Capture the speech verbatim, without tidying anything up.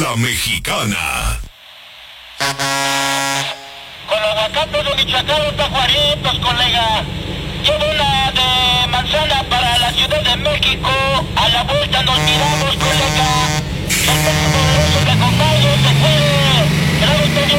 La Mexicana. Con aguacates de Michoacán, tajuaritos, colega. Llevo una de manzana para la Ciudad de México. A la vuelta nos miramos, colega. El peso poderoso que acompaña se fue.